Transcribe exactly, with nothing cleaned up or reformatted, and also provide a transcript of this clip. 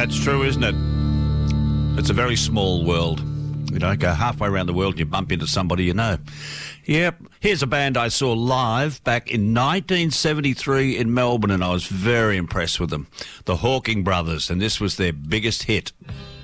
That's true, isn't it? It's a very small world. You know, go halfway around the world and you bump into somebody you know. Yep. Here's a band I saw live back in nineteen seventy-three in Melbourne, and I was very impressed with them. The Hawking Brothers, and this was their biggest hit.